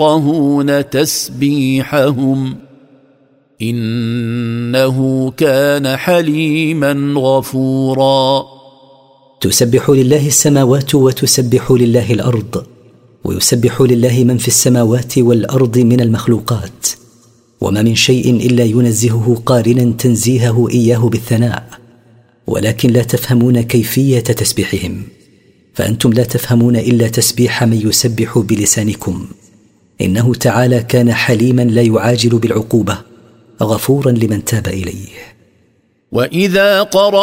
يفقهون تسبيحهم إنه كان حليما غفورا. تسبح لله السماوات وتسبح لله الأرض، ويسبح لله من في السماوات والأرض من المخلوقات، وما من شيء إلا ينزهه قارنا تنزيهه إياه بالثناء، ولكن لا تفهمون كيفية تسبيحهم، فأنتم لا تفهمون إلا تسبيح من يسبح بلسانكم. إنه تعالى كان حليما لا يعاجل بالعقوبة، غفورا لمن تاب إليه. وإذا قرأ